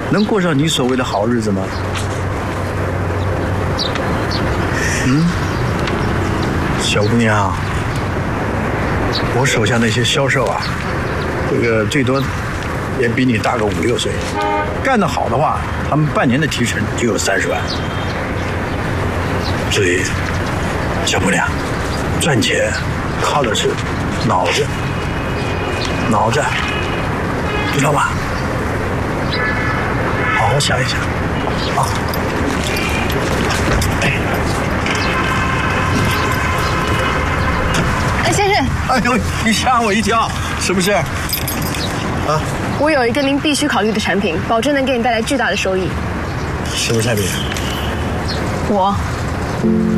能过上你所谓的好日子吗？嗯，小姑娘，我手下那些销售啊，这个最多也比你大个5、6岁，干得好的话，他们半年的提成就有30万。所以，小姑娘，赚钱靠的是脑子，知道吗？好好想一想，啊！ 哎，先生， 哎呦，你吓我一跳，什么事？啊？ 我有一个您必须考虑的产品，保证能给你带来巨大的收益。 什么产品？ 我